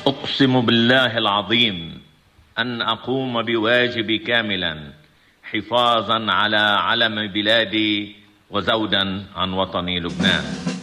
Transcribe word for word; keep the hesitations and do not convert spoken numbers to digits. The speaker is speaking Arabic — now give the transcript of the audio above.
أقسم بالله العظيم أن أقوم بواجبي كاملا حفاظا على علم بلادي وزودا عن وطني لبنان.